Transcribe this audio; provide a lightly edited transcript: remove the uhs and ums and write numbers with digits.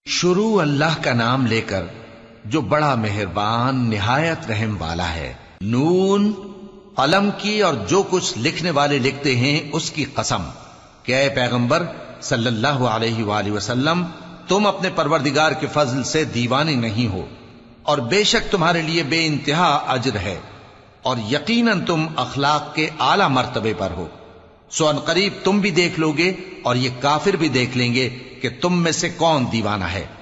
शुरू अल्लाह का नाम लेकर जो बड़ा मेहरबान निहायत रहम वाला है। नून, कलम की और जो कुछ लिखने वाले लिखते हैं उसकी कसम कि ऐ पैगंबर सल्लल्लाहु अलैहि वसल्लम, तुम अपने परवरदिगार के फजल से दीवाने नहीं हो, और बेशक तुम्हारे लिए बेइंतहा अजर है, और यकीनन तुम अखलाक के आला मर्तबे पर हो। सो अनकरीब तुम भी देख लोगे और ये काफिर भी देख लेंगे कि तुम में से कौन दीवाना है।